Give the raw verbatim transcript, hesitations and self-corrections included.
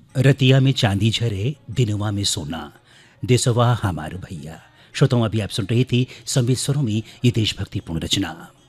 रतिया में चांदी झरे, दिनवा में सोना, देसवा हमार भैया। श्रोताओं, अभी आप सुन रही थी संवेद स्वरों में ये देशभक्तिपूर्ण रचना।